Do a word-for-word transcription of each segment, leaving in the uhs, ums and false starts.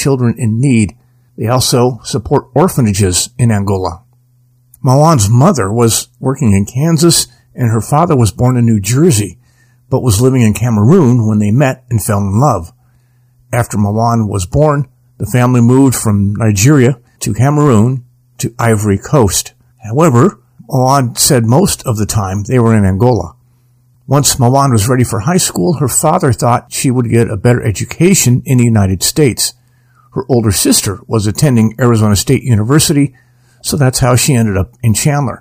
children in need. They also support orphanages in Angola. Mawan's mother was working in Kansas, and her father was born in New Jersey, but was living in Cameroon when they met and fell in love. After Mawan was born, the family moved from Nigeria to Cameroon to Ivory Coast. However, Mawan said most of the time they were in Angola. Once Mawan was ready for high school, her father thought she would get a better education in the United States. Her older sister was attending Arizona State University, so that's how she ended up in Chandler.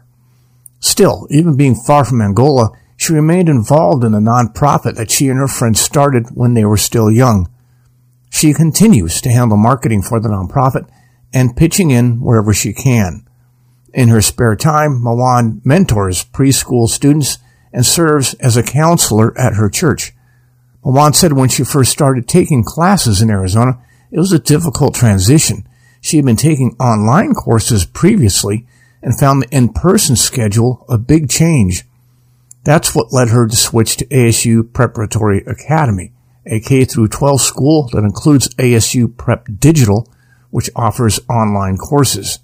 Still, even being far from Angola, she remained involved in a nonprofit that she and her friends started when they were still young. She continues to handle marketing for the nonprofit and pitching in wherever she can. In her spare time, Mawan mentors preschool students and serves as a counselor at her church. Mawan said when she first started taking classes in Arizona, it was a difficult transition. She had been taking online courses previously and found the in-person schedule a big change. That's what led her to switch to A S U Preparatory Academy, a K through twelve school that includes A S U Prep Digital, which offers online courses.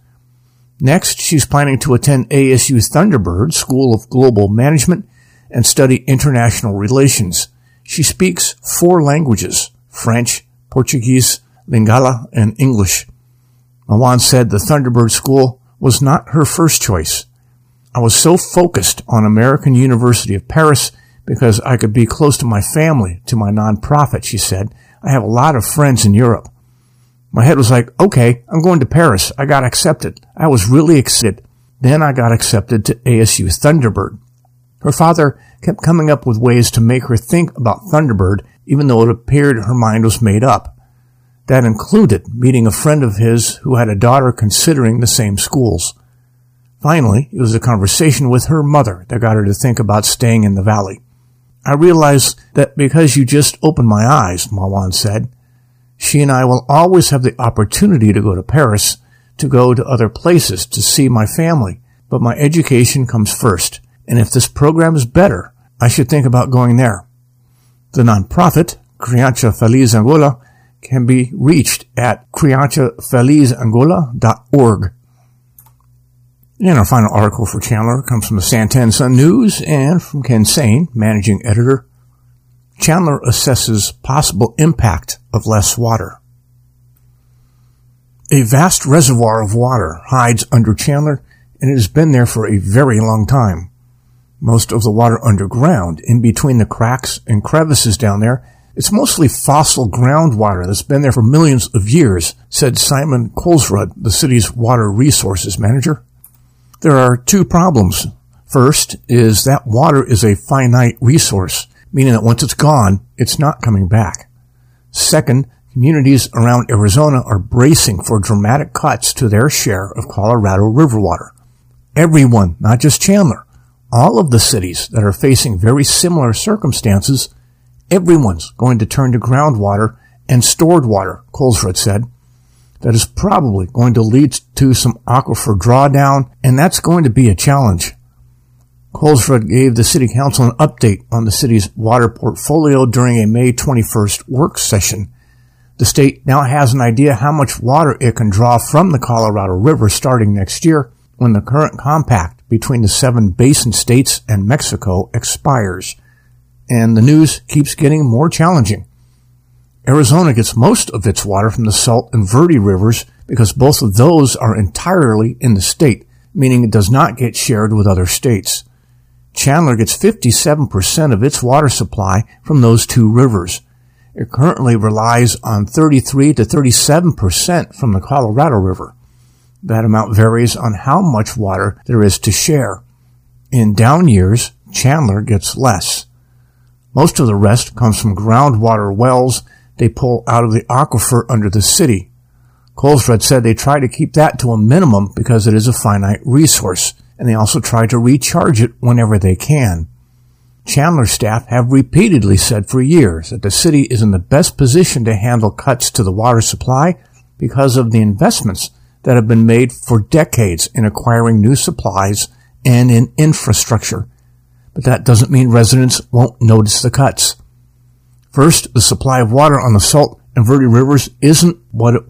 Next, she's planning to attend A S U Thunderbird School of Global Management and study international relations. She speaks four languages: French, Portuguese, Lingala, and English. Mawan said the Thunderbird School was not her first choice. I was so focused on American University of Paris because I could be close to my family, to my nonprofit, she said. I have a lot of friends in Europe. My head was like, okay, I'm going to Paris. I got accepted. I was really excited. Then I got accepted to A S U Thunderbird. Her father kept coming up with ways to make her think about Thunderbird, even though it appeared her mind was made up. That included meeting a friend of his who had a daughter considering the same schools. Finally, it was a conversation with her mother that got her to think about staying in the valley. I realized that because you just opened my eyes, Mawan said. She and I will always have the opportunity to go to Paris, to go to other places, to see my family, but my education comes first. And if this program is better, I should think about going there. The nonprofit, Criança Feliz Angola, can be reached at criança feliz angola dot org. And our final article for Chandler comes from the Santan Sun News and from Ken Sane, managing editor. Chandler assesses possible impact of less water. A vast reservoir of water hides under Chandler, and it has been there for a very long time. Most of the water underground, in between the cracks and crevices down there, it's mostly fossil groundwater that's been there for millions of years, said Simon Kolsrud, the city's water resources manager. There are two problems. First is that water is a finite resource, meaning that once it's gone, it's not coming back. Second, communities around Arizona are bracing for dramatic cuts to their share of Colorado River water. Everyone, not just Chandler, all of the cities that are facing very similar circumstances, everyone's going to turn to groundwater and stored water, Kolsrud said. That is probably going to lead to some aquifer drawdown, and that's going to be a challenge. Kolsrud gave the city council an update on the city's water portfolio during a May twenty-first work session. The state now has an idea how much water it can draw from the Colorado River starting next year when the current compact between the seven basin states and Mexico expires. And the news keeps getting more challenging. Arizona gets most of its water from the Salt and Verde rivers because both of those are entirely in the state, meaning it does not get shared with other states. Chandler gets fifty-seven percent of its water supply from those two rivers. It currently relies on thirty-three to thirty-seven percent from the Colorado River. That amount varies on how much water there is to share. In down years, Chandler gets less. Most of the rest comes from groundwater wells they pull out of the aquifer under the city. Kolsrud said they try to keep that to a minimum because it is a finite resource, and they also try to recharge it whenever they can. Chandler staff have repeatedly said for years that the city is in the best position to handle cuts to the water supply because of the investments that have been made for decades in acquiring new supplies and in infrastructure. But that doesn't mean residents won't notice the cuts. First, the supply of water on the Salt and Verde rivers isn't what it